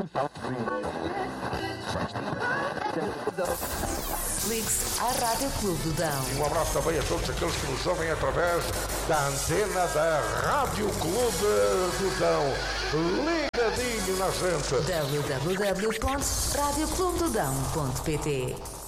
Ligue-se à Rádio Clube do Dão. Um abraço também a todos aqueles que nos ouvem através da antena da Rádio Clube do Dão. Ligadinho na gente. www.radioclubedodão.pt